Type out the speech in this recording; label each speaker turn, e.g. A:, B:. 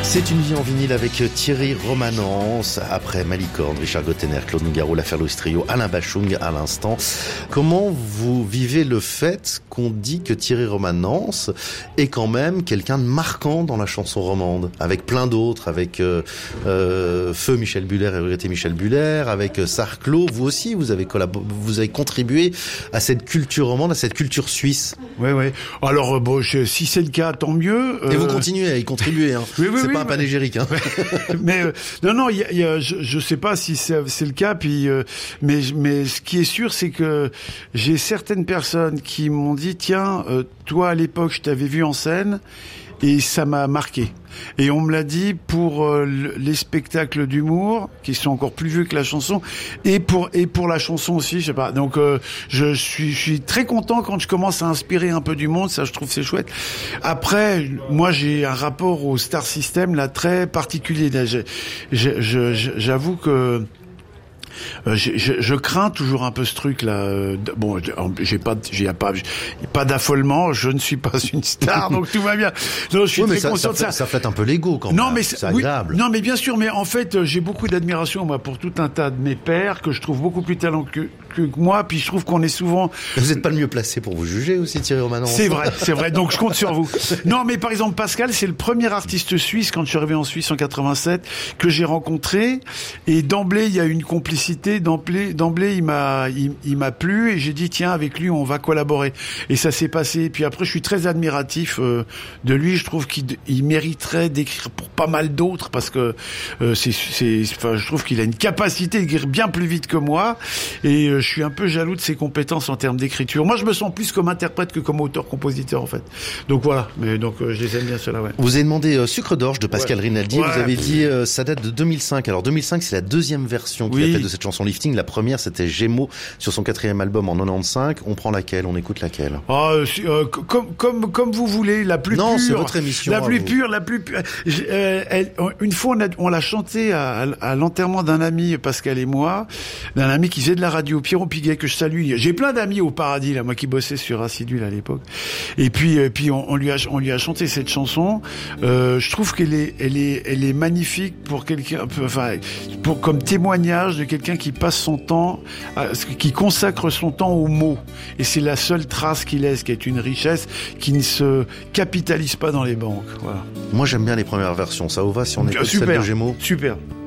A: C'est une vie en vinyle avec Thierry Romanens, après Malicorne, Richard Gottener, Claude Nougaro, l'affaire Louis Trio, Alain Bachung à l'instant. Comment vous vivez le fait qu'on dit que Thierry Romanens est quand même quelqu'un de marquant dans la chanson romande, avec plein d'autres, avec Feu Michel Buller et Regretté Michel Buller, avec Sarclo. Vous aussi, vous avez contribué à cette culture romande, à cette culture suisse.
B: Oui. Alors, si c'est le cas, tant mieux.
A: Et vous continuez à y contribuer, hein.
B: Oui,
A: c'est pas un panégyrique, hein.
B: Mais non, je sais pas si c'est le cas. Puis, mais ce qui est sûr, c'est que j'ai certaines personnes qui m'ont dit, tiens, toi à l'époque, je t'avais vu en scène. Et ça m'a marqué. Et on me l'a dit pour les spectacles d'humour, qui sont encore plus vieux que la chanson, et pour la chanson aussi, je sais pas. Donc je suis très content quand je commence à inspirer un peu du monde, ça je trouve c'est chouette. Après, moi j'ai un rapport au Star System là très particulier. Là, j'avoue que je crains toujours un peu ce truc-là. Bon, j'ai pas d'affolement. Je ne suis pas une star, donc tout va bien. Non, je suis très conscient de ça.
A: Ça flatte un peu l'ego quand même.
B: Non, mais
A: c'est agréable.
B: Oui, non, mais bien sûr. Mais en fait, j'ai beaucoup d'admiration moi pour tout un tas de mes pairs que je trouve beaucoup plus talentueux que moi. Puis je trouve qu'on est souvent.
A: Vous n'êtes pas le mieux placé pour vous juger aussi, Thierry Romanens.
B: C'est vrai. Donc je compte sur vous. Non, mais par exemple Pascal, c'est le premier artiste suisse quand je suis arrivé en Suisse en 87 que j'ai rencontré. Et d'emblée, il y a eu une complicité. D'emblée, il m'a plu et j'ai dit tiens avec lui on va collaborer et ça s'est passé. Et puis après je suis très admiratif de lui. Je trouve qu'il mériterait d'écrire pour pas mal d'autres parce que je trouve qu'il a une capacité d'écrire bien plus vite que moi et je suis un peu jaloux de ses compétences en termes d'écriture. Moi je me sens plus comme interprète que comme auteur-compositeur en fait. Donc voilà. Mais donc je les aime bien ceux-là. Ouais.
A: Vous avez demandé Sucre d'orge de Pascal Rinaldi.
B: Ouais.
A: Vous avez dit ça date de 2005. Alors 2005 c'est la deuxième version qu'il a faite de cette chanson Lifting. La première, c'était Gémeaux sur son 4e album en 95. On prend laquelle? On écoute laquelle?
B: Comme vous voulez, la plus pure.
A: Non, c'est votre émission.
B: La plus pure. Une fois, on l'a chantée à l'enterrement d'un ami, Pascal et moi, d'un ami qui faisait de la radio, Pierrot Piguet, que je salue. J'ai plein d'amis au paradis, là, moi qui bossais sur Acidul à l'époque. Et puis on lui a chanté cette chanson. Je trouve qu'elle est magnifique pour quelqu'un, comme témoignage de quelqu'un qui passe son temps, qui consacre son temps aux mots. Et c'est la seule trace qu'il laisse, qui est une richesse qui ne se capitalise pas dans les banques. Voilà.
A: Moi, j'aime bien les premières versions. Ça vous va si on écoute celle de Gémeaux?
B: Super.